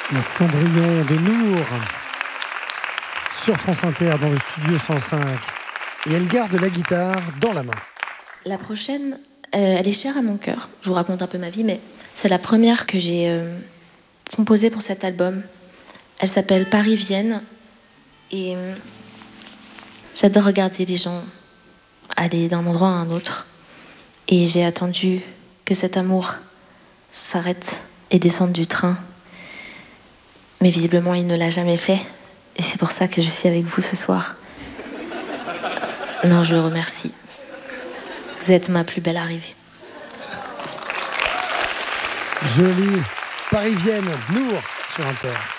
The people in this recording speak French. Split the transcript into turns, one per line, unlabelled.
Les Cendrillons de Nour sur France Inter dans le studio 105. Et elle garde la guitare dans la main.
La prochaine, elle est chère à mon cœur. Je vous raconte un peu ma vie, mais c'est la première que j'ai composée pour cet album. Elle s'appelle Paris-Vienne. Et j'adore regarder les gens aller d'un endroit à un autre. Et j'ai attendu que cet amour s'arrête et descende du train. Mais visiblement, il ne l'a jamais fait. Et c'est pour ça que je suis avec vous ce soir. Non, je le remercie. Vous êtes ma plus belle arrivée.
Jolie Paris-Vienne, Nour sur Inter.